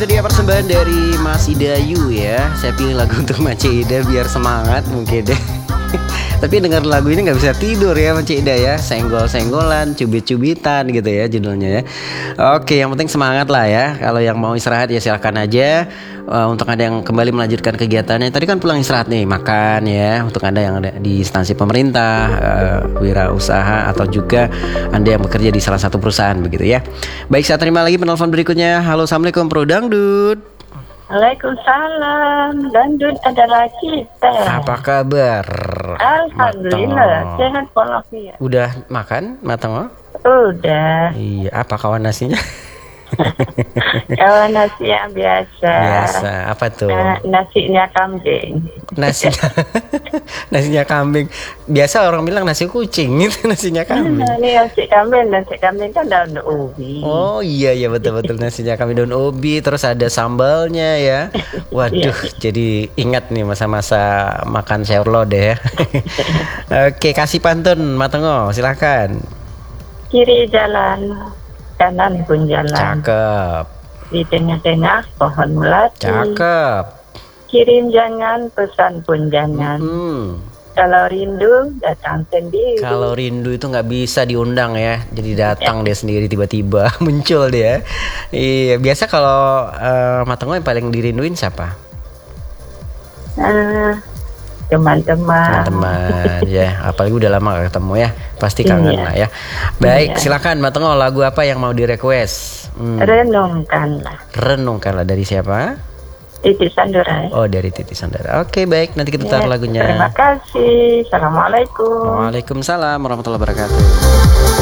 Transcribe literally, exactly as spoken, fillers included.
itu dia persembahan dari Mas Idayu ya. Saya pilih lagu untuk Mas Ida biar semangat mungkin deh. Tapi dengar lagu ini nggak bisa tidur ya Mas Ida ya. Senggol-senggolan, cubit-cubitan gitu ya judulnya ya. Oke, yang penting semangat lah ya. Kalau yang mau istirahat ya silakan aja. Uh, untuk Anda yang kembali melanjutkan kegiatannya, tadi kan pulang istirahat nih, makan ya. Untuk Anda yang ada di instansi pemerintah, uh, wirausaha, atau juga Anda yang bekerja di salah satu perusahaan begitu ya. Baik, saya terima lagi penelpon berikutnya. Halo, assalamualaikum Bro Dangdut. Waalaikumsalam, Dangdut adalah kita. Apa kabar? Alhamdulillah, sehat walafiat. Udah makan, Matang? Udah. Iya, apa kawan nasinya? Kawan nasi yang biasa. Biasa, apa tuh? Nah, nasinya kambing. Nasinya, nasinya kambing. Biasa orang bilang nasi kucing, itu nasinya kambing. Nah, ini nasi kambing, nasi kambing kan daun ubi. Oh iya iya betul-betul nasinya kambing daun ubi, terus ada sambalnya ya. Waduh, jadi ingat nih masa-masa makan sayur lodeh ya. Oke, kasih pantun Matengo, silakan. Kiri jalan, kanan pun jalan. Cakep. Di tengah-tengah pohon melati. Cakep. Kirim jangan, pesan pun jangan. Hmm. Kalau rindu datang sendiri. Kalau rindu itu nggak bisa diundang ya, jadi datang ya. Dia sendiri tiba-tiba muncul dia. Iya, biasa kalau uh, Matengo yang paling dirinduin siapa? Nah, teman-teman. Teman-teman ya, apalagi udah lama gak ketemu ya, pasti kangen iya. lah ya. Baik, iya. Silakan Matengo, lagu apa yang mau di request? Hmm. Renungkanlah. Renungkanlah dari siapa? Titi Sandora. Oh, dari Titi Sandora. Oke, baik, nanti kita taruh ya, lagunya. Terima kasih. Assalamualaikum. Waalaikumsalam warahmatullahi wabarakatuh.